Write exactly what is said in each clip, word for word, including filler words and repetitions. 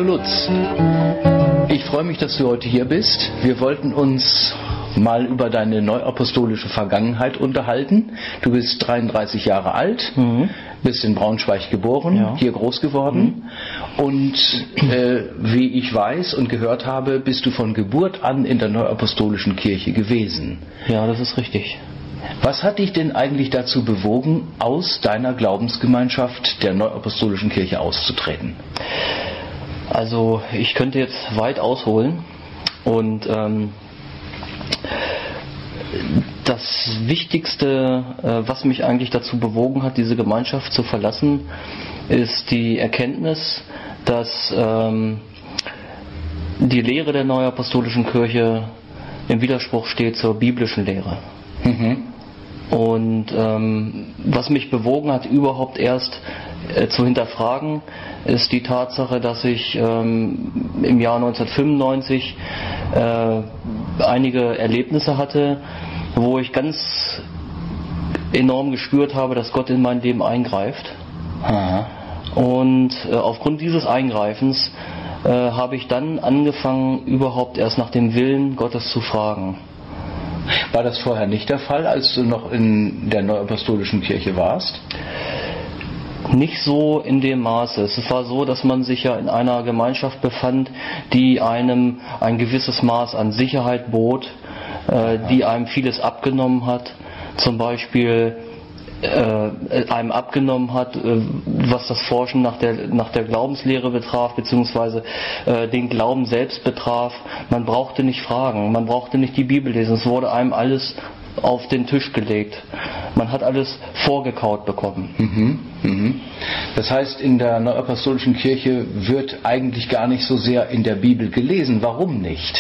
Lutz, ich freue mich, dass du heute hier bist. Wir wollten uns mal über deine neuapostolische Vergangenheit unterhalten. Du bist dreiunddreißig Jahre alt, mhm. bist in Braunschweig geboren, ja. hier groß geworden mhm. und äh, wie ich weiß und gehört habe, bist du von Geburt an in der neuapostolischen Kirche gewesen. Ja, das ist richtig. Was hat dich denn eigentlich dazu bewogen, aus deiner Glaubensgemeinschaft der neuapostolischen Kirche auszutreten? Also ich könnte jetzt weit ausholen und ähm, das Wichtigste, äh, was mich eigentlich dazu bewogen hat, diese Gemeinschaft zu verlassen, ist die Erkenntnis, dass ähm, die Lehre der neuapostolischen Kirche im Widerspruch steht zur biblischen Lehre. Mhm. Und ähm, was mich bewogen hat, überhaupt erst äh, zu hinterfragen, ist die Tatsache, dass ich ähm, im Jahr neunzehnhundertfünfundneunzig äh, einige Erlebnisse hatte, wo ich ganz enorm gespürt habe, dass Gott in mein Leben eingreift. Aha. Und äh, aufgrund dieses Eingreifens äh, habe ich dann angefangen, überhaupt erst nach dem Willen Gottes zu fragen. War das vorher nicht der Fall, als du noch in der neuapostolischen Kirche warst? Nicht so in dem Maße. Es war so, dass man sich ja in einer Gemeinschaft befand, die einem ein gewisses Maß an Sicherheit bot, äh, die einem vieles abgenommen hat. Zum Beispiel äh, einem abgenommen hat, äh, was das Forschen nach der, nach der Glaubenslehre betraf, beziehungsweise äh, den Glauben selbst betraf. Man brauchte nicht fragen, man brauchte nicht die Bibel lesen. Es wurde einem alles auf den Tisch gelegt. Man hat alles vorgekaut bekommen. Mhm, mhm. Das heißt, in der neuapostolischen Kirche wird eigentlich gar nicht so sehr in der Bibel gelesen. Warum nicht?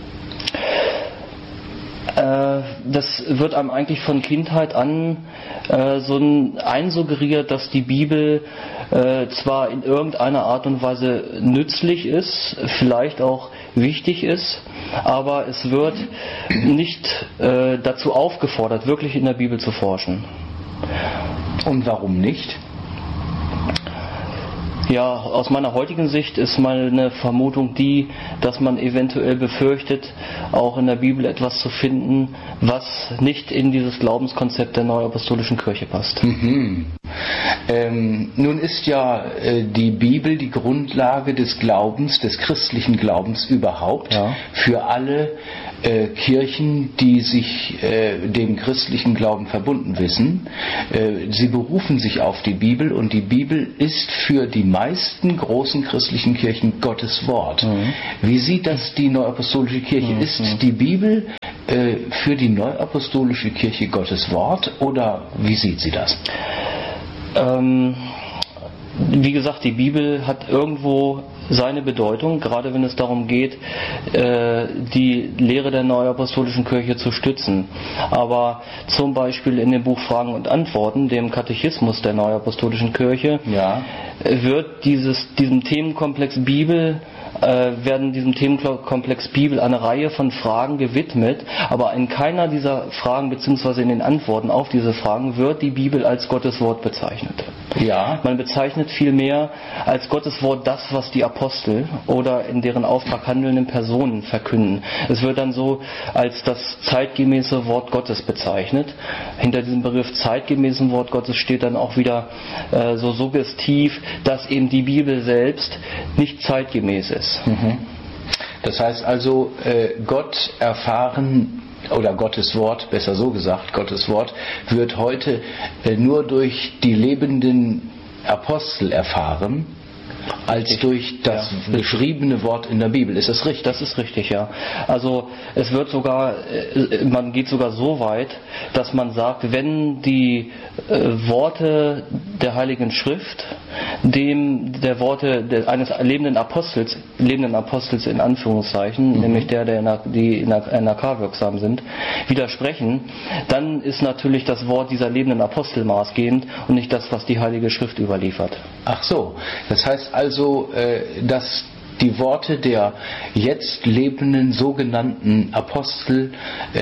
Äh, das wird einem eigentlich von Kindheit an äh, so ein einsuggeriert, dass die Bibel äh, zwar in irgendeiner Art und Weise nützlich ist, vielleicht auch wichtig ist, aber es wird nicht äh, dazu aufgefordert, wirklich in der Bibel zu forschen. Und warum nicht? Ja, aus meiner heutigen Sicht ist meine Vermutung die, dass man eventuell befürchtet, auch in der Bibel etwas zu finden, was nicht in dieses Glaubenskonzept der neuapostolischen Kirche passt. Mhm. Ähm, nun ist ja äh, die Bibel die Grundlage des Glaubens, des christlichen Glaubens überhaupt, ja. für alle äh, Kirchen, die sich äh, dem christlichen Glauben verbunden wissen. Äh, sie berufen sich auf die Bibel und die Bibel ist für die meisten großen christlichen Kirchen Gottes Wort. Mhm. Wie sieht das die neuapostolische Kirche? Mhm. Ist die Bibel äh, für die neuapostolische Kirche Gottes Wort oder wie sieht sie das? Ähm, wie gesagt, die Bibel hat irgendwo seine Bedeutung, gerade wenn es darum geht, äh, die Lehre der neuapostolischen Kirche zu stützen. Aber zum Beispiel in dem Buch Fragen und Antworten, dem Katechismus der neuapostolischen Kirche, ja. wird dieses, diesem Themenkomplex Bibel äh, werden diesem Themenkomplex Bibel eine Reihe von Fragen gewidmet, aber in keiner dieser Fragen bzw. in den Antworten auf diese Fragen wird die Bibel als Gottes Wort bezeichnet. Ja. Man bezeichnet vielmehr als Gottes Wort das, was die Apostel oder in deren Auftrag handelnden Personen verkünden. Es wird dann so als das zeitgemäße Wort Gottes bezeichnet. Hinter diesem Begriff zeitgemäßen Wort Gottes steht dann auch wieder äh, so suggestiv, dass eben die Bibel selbst nicht zeitgemäß ist. Mhm. Das heißt also, äh, Gott erfahren oder Gottes Wort, besser so gesagt, Gottes Wort wird heute äh, nur durch die lebenden Apostel erfahren, als durch das ja. geschriebene Wort in der Bibel. Ist das richtig? Das ist richtig, ja. Also es wird sogar, man geht sogar so weit, dass man sagt, wenn die äh, Worte der Heiligen Schrift dem der Worte des, eines lebenden Apostels, lebenden Apostels in Anführungszeichen, mhm. nämlich der, der in, die in der N A K wirksam sind, widersprechen, dann ist natürlich das Wort dieser lebenden Apostel maßgebend und nicht das, was die Heilige Schrift überliefert. Ach so, das heißt also, dass die Worte der jetzt lebenden sogenannten Apostel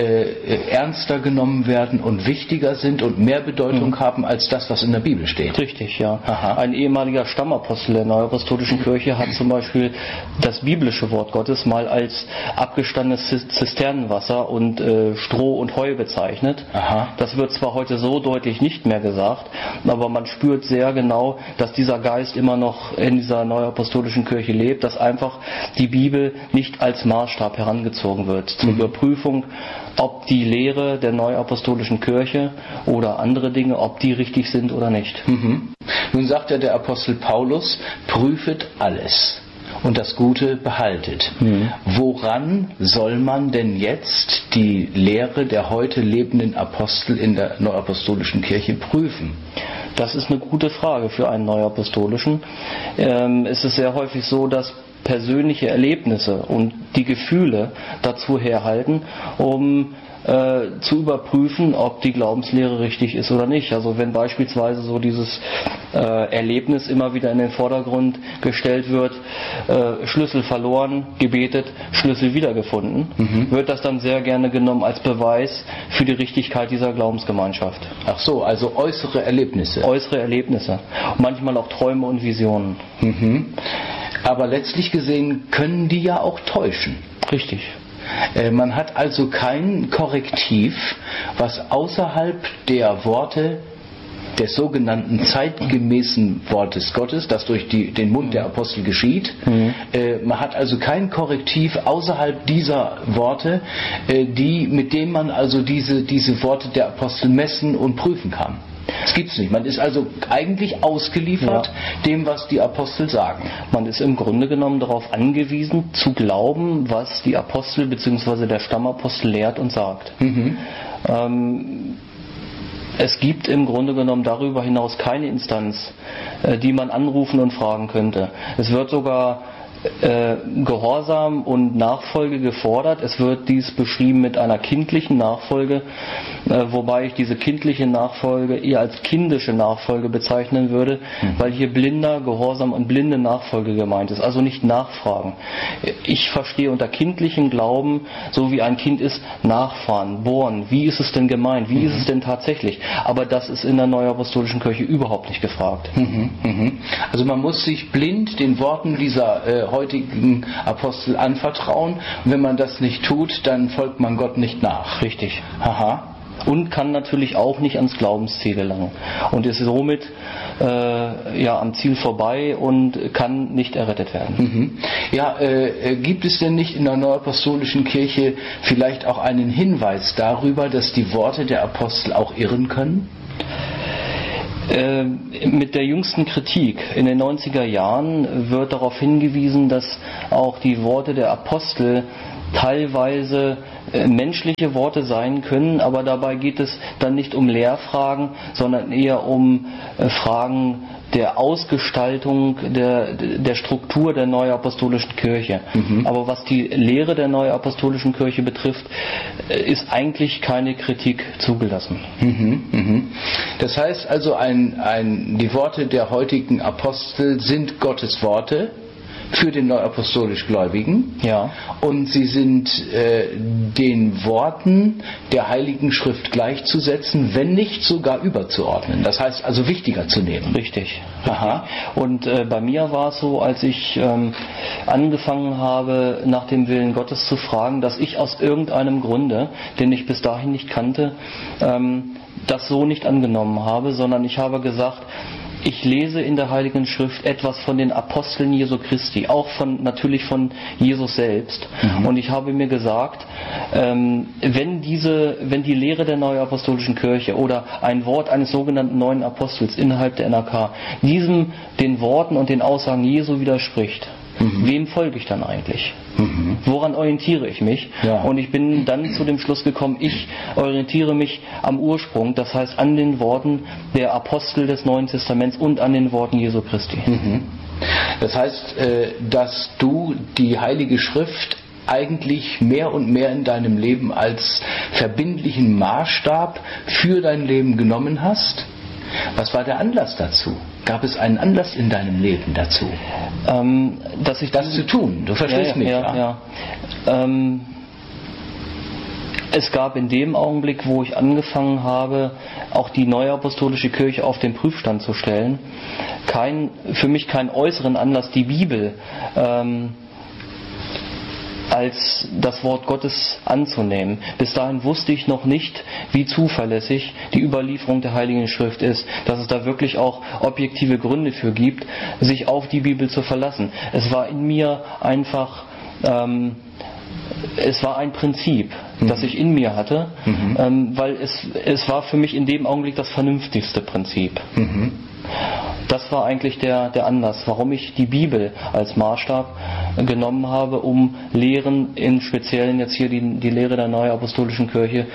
äh, ernster genommen werden und wichtiger sind und mehr Bedeutung mhm. haben als das, was in der Bibel steht. Richtig, ja. Aha. Ein ehemaliger Stammapostel der Neuapostolischen Kirche hat zum Beispiel das biblische Wort Gottes mal als abgestandenes Zisternenwasser und äh, Stroh und Heu bezeichnet. Aha. Das wird zwar heute so deutlich nicht mehr gesagt, aber man spürt sehr genau, dass dieser Geist immer noch in dieser Neuapostolischen Kirche lebt, dass einfach die Bibel nicht als Maßstab herangezogen wird zur mhm. Überprüfung, ob die Lehre der Neuapostolischen Kirche oder andere Dinge, ob die richtig sind oder nicht. Mhm. Nun sagt ja der Apostel Paulus, prüfet alles und das Gute behaltet. Mhm. Woran soll man denn jetzt die Lehre der heute lebenden Apostel in der Neuapostolischen Kirche prüfen? Das ist eine gute Frage für einen Neuapostolischen. Ähm, es ist sehr häufig so, dass persönliche Erlebnisse und die Gefühle dazu herhalten, um äh, zu überprüfen, ob die Glaubenslehre richtig ist oder nicht. Also wenn beispielsweise so dieses äh, Erlebnis immer wieder in den Vordergrund gestellt wird, äh, Schlüssel verloren, gebetet, Schlüssel wiedergefunden, mhm. wird das dann sehr gerne genommen als Beweis für die Richtigkeit dieser Glaubensgemeinschaft. Ach so, also äußere Erlebnisse. Äußere Erlebnisse. Manchmal auch Träume und Visionen. Mhm. Aber letztlich gesehen können die ja auch täuschen. Richtig. Man hat also kein Korrektiv, was außerhalb der Worte des sogenannten zeitgemäßen Wortes Gottes, das durch die, den Mund der Apostel geschieht. Mhm. Äh, man hat also kein Korrektiv außerhalb dieser Worte, äh, die, mit dem man also diese, diese Worte der Apostel messen und prüfen kann. Das gibt's nicht. Man ist also eigentlich ausgeliefert ja. dem, was die Apostel sagen. Man ist im Grunde genommen darauf angewiesen, zu glauben, was die Apostel bzw. der Stammapostel lehrt und sagt. Mhm. Ähm, es gibt im Grunde genommen darüber hinaus keine Instanz, äh, die man anrufen und fragen könnte. Es wird sogar Äh, Gehorsam und Nachfolge gefordert. Es wird dies beschrieben mit einer kindlichen Nachfolge, äh, wobei ich diese kindliche Nachfolge eher als kindische Nachfolge bezeichnen würde, mhm. weil hier blinder Gehorsam und blinde Nachfolge gemeint ist, also nicht nachfragen. Ich verstehe unter kindlichem Glauben, so wie ein Kind ist, nachfahren, bohren. Wie ist es denn gemeint? Wie mhm. ist es denn tatsächlich? Aber das ist in der Neuapostolischen Kirche überhaupt nicht gefragt. Mhm. Mhm. Also man muss sich blind den Worten dieser äh, heutigen Apostel anvertrauen. Und wenn man das nicht tut, dann folgt man Gott nicht nach. Richtig. Aha. Und kann natürlich auch nicht ans Glaubensziel gelangen. Und ist somit äh, ja am Ziel vorbei und kann nicht errettet werden. Mhm. Ja, äh, gibt es denn nicht in der Neuapostolischen Kirche vielleicht auch einen Hinweis darüber, dass die Worte der Apostel auch irren können? Äh, mit der jüngsten Kritik in den neunziger Jahren wird darauf hingewiesen, dass auch die Worte der Apostel teilweise äh, menschliche Worte sein können, aber dabei geht es dann nicht um Lehrfragen, sondern eher um äh, Fragen der Ausgestaltung der, der Struktur der Neuapostolischen Kirche. Mhm. Aber was die Lehre der Neuapostolischen Kirche betrifft, ist eigentlich keine Kritik zugelassen. Mhm, mhm. Das heißt also, ein, ein, die Worte der heutigen Apostel sind Gottes Worte für den neuapostolisch Gläubigen, ja. und sie sind äh, den Worten der Heiligen Schrift gleichzusetzen, wenn nicht sogar überzuordnen. Das heißt also wichtiger zu nehmen. Richtig. Aha. Und äh, bei mir war es so, als ich ähm, angefangen habe, nach dem Willen Gottes zu fragen, dass ich aus irgendeinem Grunde, den ich bis dahin nicht kannte, ähm, das so nicht angenommen habe, sondern ich habe gesagt, ich lese in der Heiligen Schrift etwas von den Aposteln Jesu Christi, auch von natürlich von Jesus selbst. Mhm. Und ich habe mir gesagt, ähm, wenn diese, wenn die Lehre der Neuapostolischen Kirche oder ein Wort eines sogenannten neuen Apostels innerhalb der N A K diesem den Worten und den Aussagen Jesu widerspricht, mhm. wem folge ich dann eigentlich? Mhm. Woran orientiere ich mich? Ja. Und ich bin dann zu dem Schluss gekommen, ich orientiere mich am Ursprung, das heißt an den Worten der Apostel des Neuen Testaments und an den Worten Jesu Christi. Mhm. Das heißt, dass du die Heilige Schrift eigentlich mehr und mehr in deinem Leben als verbindlichen Maßstab für dein Leben genommen hast? Was war der Anlass dazu? Gab es einen Anlass in deinem Leben dazu? Ähm, dass ich das zu tun, du verstehst ja, mich, ja. ja. ja. Ähm, es gab in dem Augenblick, wo ich angefangen habe, auch die Neuapostolische Kirche auf den Prüfstand zu stellen, kein, für mich keinen äußeren Anlass, die Bibel ähm, als das Wort Gottes anzunehmen. Bis dahin wusste ich noch nicht, wie zuverlässig die Überlieferung der Heiligen Schrift ist, dass es da wirklich auch objektive Gründe für gibt, sich auf die Bibel zu verlassen. Es war in mir einfach, ähm, es war ein Prinzip, mhm. das ich in mir hatte, mhm. ähm, weil es, es war für mich in dem Augenblick das vernünftigste Prinzip. Mhm. Das war eigentlich der, der Anlass, warum ich die Bibel als Maßstab genommen habe, um Lehren, im Speziellen jetzt hier die, die Lehre der Neuapostolischen Kirche,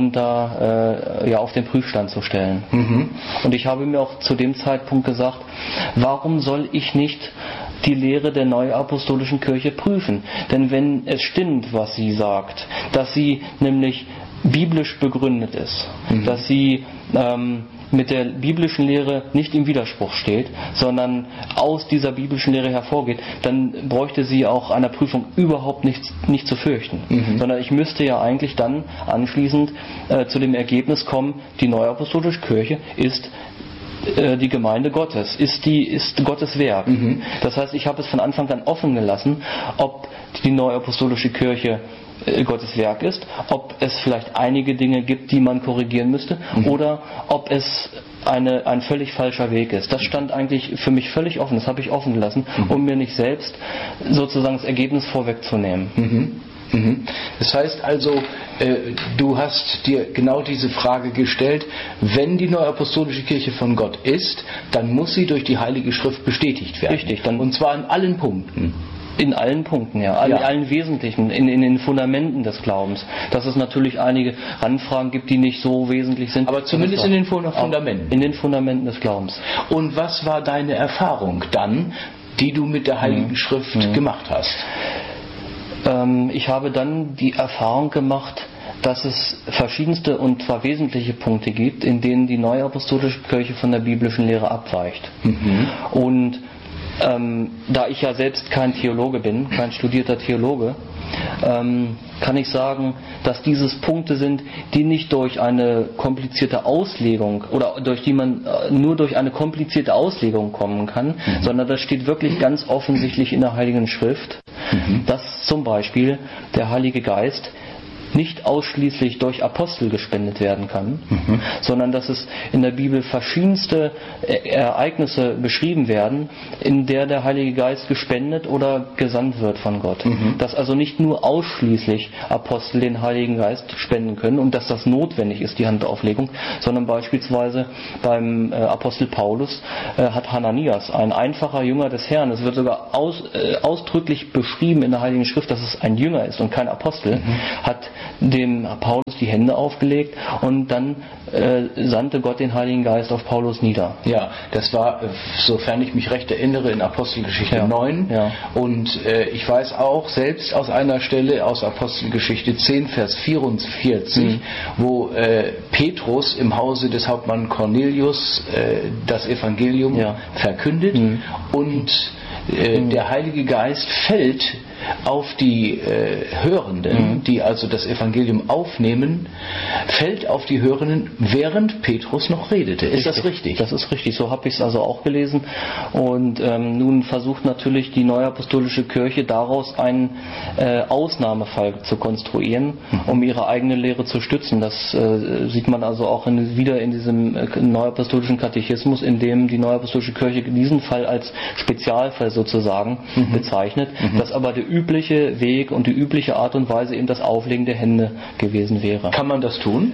unter, äh, ja, auf den Prüfstand zu stellen. Mhm. Und ich habe mir auch zu dem Zeitpunkt gesagt, warum soll ich nicht die Lehre der Neuapostolischen Kirche prüfen? Denn wenn es stimmt, was sie sagt, dass sie nämlich biblisch begründet ist, mhm. dass sie ähm, mit der biblischen Lehre nicht im Widerspruch steht, sondern aus dieser biblischen Lehre hervorgeht, dann bräuchte sie auch einer Prüfung überhaupt nichts, nicht zu fürchten. Mhm. Sondern ich müsste ja eigentlich dann anschließend äh, zu dem Ergebnis kommen, die Neuapostolische Kirche ist äh, die Gemeinde Gottes, ist, die, ist Gottes Werk. Mhm. Das heißt, ich habe es von Anfang an offen gelassen, ob die Neuapostolische Kirche Gottes Werk ist, ob es vielleicht einige Dinge gibt, die man korrigieren müsste, mhm. oder ob es eine, ein völlig falscher Weg ist. Das stand eigentlich für mich völlig offen, das habe ich offen gelassen, mhm. um mir nicht selbst sozusagen das Ergebnis vorwegzunehmen. Mhm. Mhm. Das heißt also, äh, du hast dir genau diese Frage gestellt, wenn die Neuapostolische Kirche von Gott ist, dann muss sie durch die Heilige Schrift bestätigt werden. Richtig. Dann und zwar an allen Punkten. In allen Punkten, ja, in ja. allen Wesentlichen, in, in den Fundamenten des Glaubens. Dass es natürlich einige Anfragen gibt, die nicht so wesentlich sind. Aber zumindest in den Fundamenten. In den Fundamenten des Glaubens. Und was war deine Erfahrung dann, die du mit der Heiligen mhm. Schrift mhm. gemacht hast? Ähm, ich habe dann die Erfahrung gemacht, dass es verschiedenste und zwar wesentliche Punkte gibt, in denen die Neuapostolische Kirche von der biblischen Lehre abweicht. Mhm. Und Ähm, da ich ja selbst kein Theologe bin, kein studierter Theologe, ähm, kann ich sagen, dass dieses Punkte sind, die nicht durch eine komplizierte Auslegung oder durch die man äh, nur durch eine komplizierte Auslegung kommen kann, mhm. sondern das steht wirklich ganz offensichtlich in der Heiligen Schrift, mhm. dass zum Beispiel der Heilige Geist nicht ausschließlich durch Apostel gespendet werden kann, mhm. sondern dass es in der Bibel verschiedenste Ereignisse beschrieben werden, in der der Heilige Geist gespendet oder gesandt wird von Gott. Mhm. Dass also nicht nur ausschließlich Apostel den Heiligen Geist spenden können und dass das notwendig ist, die Handauflegung, sondern beispielsweise beim äh, Apostel Paulus äh, hat Hananias, ein einfacher Jünger des Herrn, es wird sogar aus, äh, ausdrücklich beschrieben in der Heiligen Schrift, dass es ein Jünger ist und kein Apostel, mhm. hat dem Paulus die Hände aufgelegt und dann äh, sandte Gott den Heiligen Geist auf Paulus nieder. Ja, das war, sofern ich mich recht erinnere, in Apostelgeschichte ja. neun. Ja. Und äh, ich weiß auch selbst aus einer Stelle aus Apostelgeschichte zehn, Vers vierundvierzig, mhm. wo äh, Petrus im Hause des Hauptmanns Cornelius äh, das Evangelium ja. verkündet mhm. und äh, mhm. der Heilige Geist fällt auf die äh, Hörenden, mhm. die also das Evangelium aufnehmen, fällt auf die Hörenden, während Petrus noch redete. Ist richtig. das richtig? Das ist richtig, so habe ich es also auch gelesen. Und ähm, nun versucht natürlich die Neuapostolische Kirche daraus einen äh, Ausnahmefall zu konstruieren, mhm. um ihre eigene Lehre zu stützen. Das äh, sieht man also auch in, wieder in diesem äh, Neuapostolischen Katechismus, in dem die Neuapostolische Kirche diesen Fall als Spezialfall sozusagen mhm. bezeichnet, mhm. dass aber der übliche Weg und die übliche Art und Weise eben das Auflegen der Hände gewesen wäre. Kann man das tun?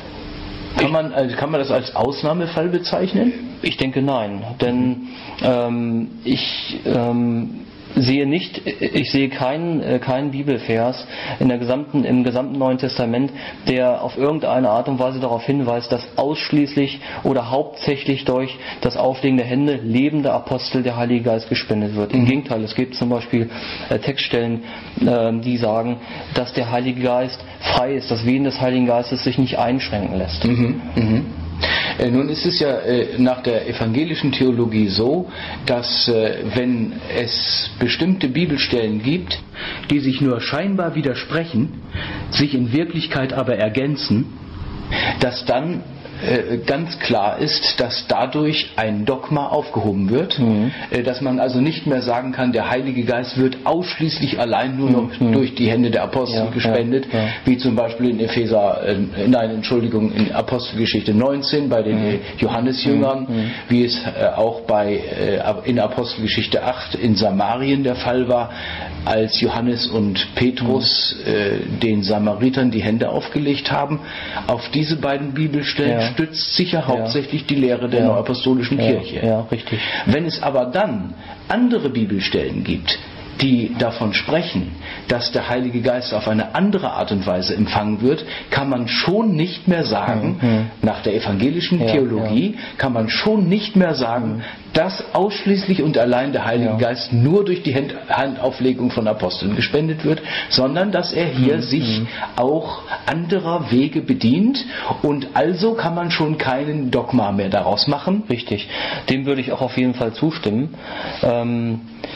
Kann man, also kann man das als Ausnahmefall bezeichnen? Ich denke nein, denn ähm, ich ähm, sehe nicht, ich sehe keinen, äh, keinen Bibelvers in der gesamten, im gesamten Neuen Testament, der auf irgendeine Art und Weise darauf hinweist, dass ausschließlich oder hauptsächlich durch das Auflegen der Hände lebende Apostel der Heilige Geist gespendet wird. Mhm. Im Gegenteil, es gibt zum Beispiel äh, Textstellen, äh, die sagen, dass der Heilige Geist frei ist, das Wehen des Heiligen Geistes sich nicht einschränken lässt. Mhm. Mhm. Äh, nun ist es ja äh, nach der evangelischen Theologie so, dass äh, wenn es bestimmte Bibelstellen gibt, die sich nur scheinbar widersprechen, sich in Wirklichkeit aber ergänzen, dass dann ganz klar ist, dass dadurch ein Dogma aufgehoben wird, mhm. dass man also nicht mehr sagen kann, der Heilige Geist wird ausschließlich allein nur noch mhm. durch die Hände der Apostel ja, gespendet, ja, ja. wie zum Beispiel in Epheser, äh, nein, Entschuldigung, in Apostelgeschichte neunzehn bei den mhm. Johannesjüngern, mhm. wie es äh, auch bei äh, in Apostelgeschichte acht in Samarien der Fall war, als Johannes und Petrus mhm. äh, den Samaritern die Hände aufgelegt haben. Auf diese beiden Bibelstellen ja. stützt sich ja hauptsächlich ja. die Lehre der ja. Neuapostolischen ja. Kirche. Ja, richtig. Wenn es aber dann andere Bibelstellen gibt, die davon sprechen, dass der Heilige Geist auf eine andere Art und Weise empfangen wird, kann man schon nicht mehr sagen, mhm. nach der evangelischen ja, Theologie, ja. kann man schon nicht mehr sagen, mhm. dass ausschließlich und allein der Heilige ja. Geist nur durch die Hand, Handauflegung von Aposteln gespendet wird, sondern dass er hier mhm. sich auch anderer Wege bedient, und also kann man schon keinen Dogma mehr daraus machen. Richtig, dem würde ich auch auf jeden Fall zustimmen. Ähm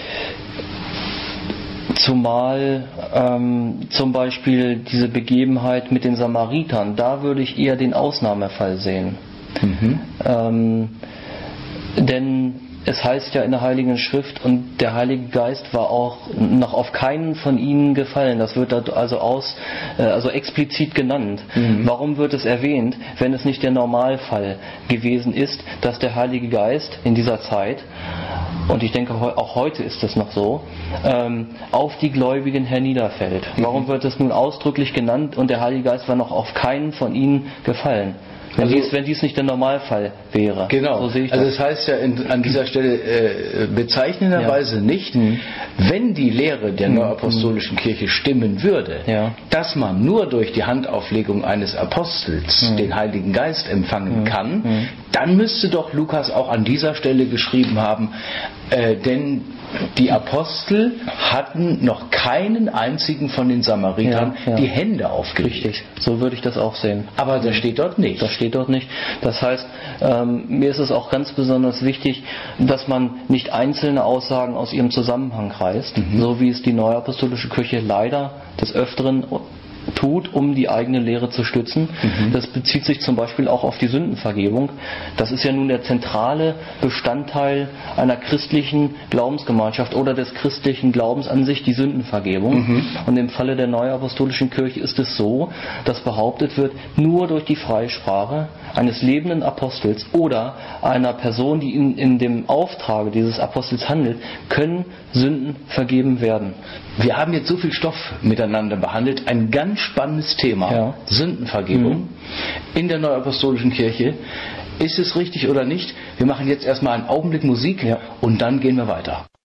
Zumal ähm, zum Beispiel diese Begebenheit mit den Samaritern, da würde ich eher den Ausnahmefall sehen. Mhm. Ähm, denn es heißt ja in der Heiligen Schrift, und der Heilige Geist war auch noch auf keinen von ihnen gefallen. Das wird da also aus, äh, also explizit genannt. Mhm. Warum wird es erwähnt, wenn es nicht der Normalfall gewesen ist, dass der Heilige Geist in dieser Zeit, und ich denke auch heute ist es noch so, ähm, auf die Gläubigen herniederfällt? Mhm. Warum wird es nun ausdrücklich genannt und der Heilige Geist war noch auf keinen von ihnen gefallen? Wenn, also, dies, wenn dies nicht der Normalfall wäre. Genau. So sehe ich das. Also es heißt ja in, an dieser Stelle äh, bezeichnenderweise ja. nicht, mhm. wenn die Lehre der mhm. Neuapostolischen Kirche stimmen würde, ja. dass man nur durch die Handauflegung eines Apostels mhm. den Heiligen Geist empfangen mhm. kann, mhm. dann müsste doch Lukas auch an dieser Stelle geschrieben haben, äh, denn die Apostel hatten noch keinen einzigen von den Samaritern ja, ja. die Hände aufgelegt. Richtig, so würde ich das auch sehen. Aber das steht dort nicht. Das steht dort nicht. Das heißt, ähm, mir ist es auch ganz besonders wichtig, dass man nicht einzelne Aussagen aus ihrem Zusammenhang reißt, mhm. so wie es die Neuapostolische Kirche leider des Öfteren tut, um die eigene Lehre zu stützen. Mhm. Das bezieht sich zum Beispiel auch auf die Sündenvergebung. Das ist ja nun der zentrale Bestandteil einer christlichen Glaubensgemeinschaft oder des christlichen Glaubens an sich, die Sündenvergebung. Mhm. Und im Falle der Neuapostolischen Kirche ist es so, dass behauptet wird, nur durch die Freisprache eines lebenden Apostels oder einer Person, die in, in dem Auftrage dieses Apostels handelt, können Sünden vergeben werden. Wir haben jetzt so viel Stoff miteinander behandelt. Ein ganz spannendes Thema. Ja. Sündenvergebung mhm. in der Neuapostolischen Kirche. Ist es richtig oder nicht? Wir machen jetzt erstmal einen Augenblick Musik ja. und dann gehen wir weiter.